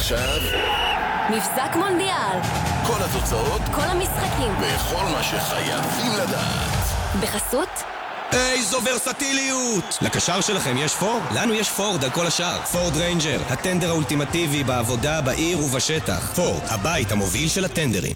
ועכשיו, מבזק מונדיאל. כל התוצאות, כל המשחקים. וכל מה שחייבים לדעת. בחסות? איזו ורסטיליות! לקשר שלכם יש פורד? לנו יש פורד על כל השאר. פורד ריינג'ר, הטנדר האולטימטיבי בעבודה, בעיר ובשטח. פורד, הבית המוביל של הטנדרים.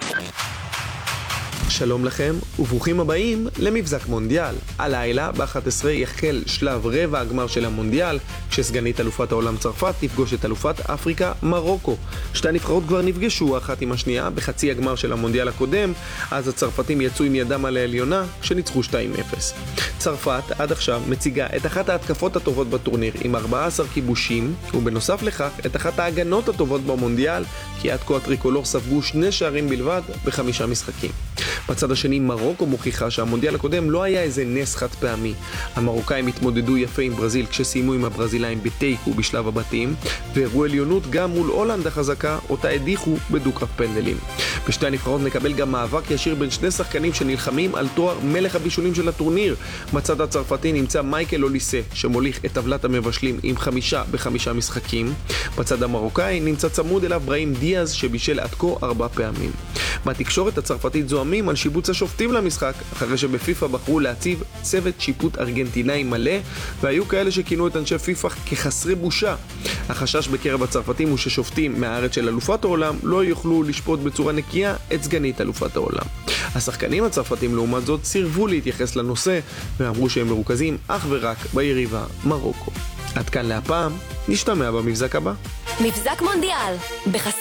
שלום לכם וברוכים הבאים למבזק מונדיאל. הלילה ב-11 יחל שלב רבע הגמר של המונדיאל, כשסגנית אלופת העולם צרפת תפגוש את אלופת אפריקה מרוקו. שתי הנבחרות כבר נפגשו אחת עם השנייה בחצי הגמר של המונדיאל הקודם, אז הצרפתים יצאו עם ידם על העליונה כשניצחו 2-0. צרפת עד עכשיו מציגה את אחת ההתקפות הטובות בטורניר עם 14 כיבושים, ובנוסף לכך את אחת ההגנות הטובות במונדיאל, כי עד כה הטריקולור ספגו 2 שערים בלבד ב5 משחקים. בצד השני מרוקו מוכיחה שהמונדיאל הקודם לא היה איזה נס חד פעמי. המרוקאים התמודדו יפה עם ברזיל כשסיימו עם הברזילאים בתיקו בשלב הבתים, והראו עליונות גם מול הולנד החזקה, אותה הדיחו בדו-קרב פנדלים. בשתי הנבחרות נקבל גם מאבק ישיר בין שני שחקנים שנלחמים על תואר מלך הבישולים של הטורניר. בצד הצרפתי נמצא מייקל אוליסה שמוליך את טבלת המבשלים עם 5 ב5 משחקים. בצד המרוקאי נמצא צמוד אליו ברהים דיאז שבישל עד כה 4 פעמים. בתקשורת הצרפתית זוהמים על שיבוץ השופטים למשחק, אחרי שבפיפה בחרו להציב צוות שיפוט ארגנטינאי מלא, והיו כאלה שכינו את אנשי פיפה כחסרי בושה. החשש בקרב הצרפתים הוא ששופטים מהארץ של אלופת העולם לא יוכלו לשפוט בצורה נקייה את סגנית אלופת העולם. השחקנים הצרפתים לעומת זאת סירבו להתייחס לנושא, ואמרו שהם מרוכזים אך ורק ביריבה מרוקו. עד כאן להפעם, נשתמע במבזק הבא. מבזק מונדיאל. בחסות